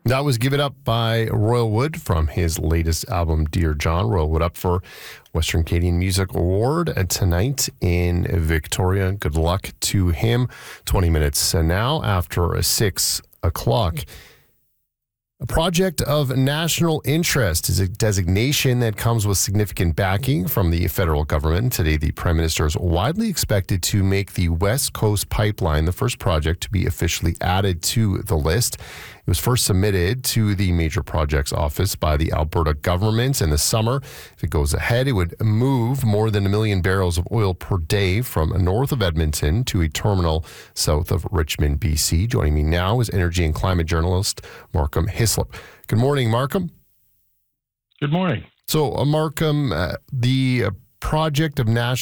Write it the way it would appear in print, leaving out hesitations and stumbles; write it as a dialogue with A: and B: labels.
A: That was Give It Up by Royal Wood from his latest album, Dear John. Royal Wood up for Western Canadian Music Award tonight in Victoria. Good luck to him. 20 minutes now after 6 o'clock. A project of national interest is a designation that comes with significant backing from the federal government. Today, the Prime Minister is widely expected to make the West Coast Pipeline the first project to be officially added to the list. It was first submitted to the Major Projects Office by the Alberta government in the summer. If it goes ahead, it would move more than 1 million barrels of oil per day from north of Edmonton to a terminal south of Richmond, BC. Joining me now is energy and climate journalist Markham Hislop. Good morning, Markham.
B: Good morning.
A: So, Markham, the project of national